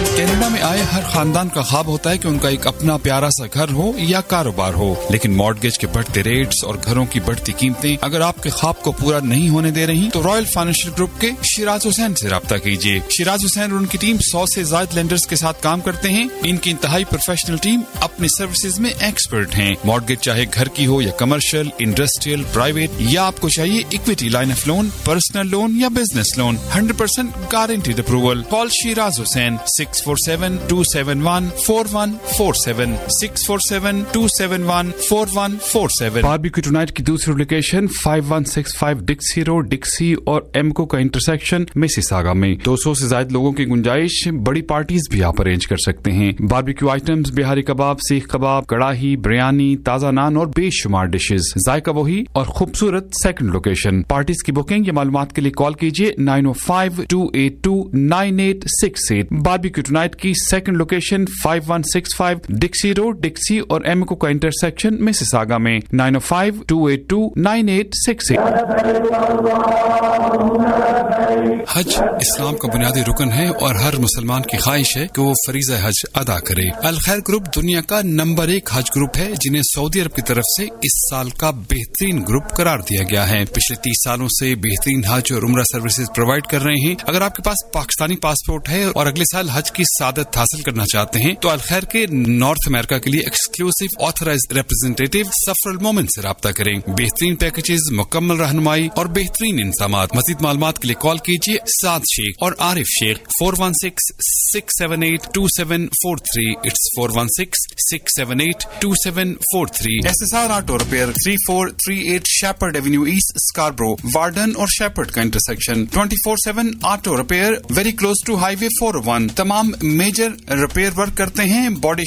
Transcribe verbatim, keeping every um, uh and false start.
Canada میں آئے ہر خاندان کا خواب ہوتا ہے کہ ان کا ایک اپنا پیارا سا گھر ہو یا کاروبار ہو، لیکن مارٹگیج کے بڑھتے ریٹس اور گھروں کی بڑھتی قیمتیں اگر آپ کے خواب کو پورا نہیں ہونے دے رہی تو رائل فائنینشیل گروپ کے شیراز حسین سے رابطہ کیجیے۔ شیراز حسین اور ان کی ٹیم سو سے زائد لینڈرز کے ساتھ کام کرتے ہیں۔ ان کی انتہائی پروفیشنل ٹیم اپنی سروسز میں ایکسپرٹ ہیں۔ مارٹگیج چاہے گھر کی ہو یا کمرشل، انڈسٹریل، پرائیویٹ، یا آپ کو چاہیے equity line of loan, personal loan یا business loan, hundred percent guaranteed approval. Call Shiraz Hussain six four seven to seven one four one four seven six four seven to seven one four one four seven. Barbecue tonight کی دوسری location five one six five Dixy road, Dixy اور ایمکو کا intersection Mississauga میں۔ دو سو سے زائد لوگوں کی گنجائش، بڑی پارٹیز بھی آپ ارینج کر سکتے ہیں۔ باربیکیو آئٹمز، بہاری کباب، سیخ کباب، کڑاہی، بریانی، تازہ نان اور بے شمار ڈشز، ذائقہ وہی اور خوبصورت سیکنڈ لوکیشن۔ پارٹیز کی بکنگ یا معلومات کے لیے کال کیجیے nine O five to at to nine eight six eight. Barbecue tonight کی second location five one six five Dixy road, Dixy اور ایمکو کا انٹرسیکشن مسیساگا میں، nine O five to at to nine eight six eight. حج اسلام کا بنیادی رکن ہے اور ہر مسلمان کی خواہش ہے کہ وہ فریضہ حج ادا کرے۔ الخیر گروپ دنیا کا نمبر ایک حج گروپ ہے جنہیں سعودی عرب کی طرف سے اس سال کا بہترین گروپ قرار دیا گیا ہے۔ پچھلے تیس سالوں سے بہترین حج اور عمرہ سروسز پرووائڈ کر رہے ہیں۔ اگر آپ کے پاس پاکستانی پاسپورٹ ہے اور اگلے سال حج کی سعادت حاصل کرنا چاہتے ہیں تو الخیر کے نارتھ امریکہ کے لیے ایکسکلوسیو آتھرائزڈ ریپرزینٹیٹو سفر المومن سے رابطہ کریں۔ بہترین پیکیجز، مکمل رہنمائی اور بہترین انتظامات۔ مزید معلومات کے لیے کال کیجیے سعد شیخ اور عارف شیخ four one six six seven eight to seven four three. It's four one six six seven eight to seven four three. S S R auto repair three four three eight Shepard avenue asset, Scarborough, warden اور Shepard کا intersection. Twenty four seven auto repair, very close to high way four O one. تمام major repair work کرتے ہیں۔ Body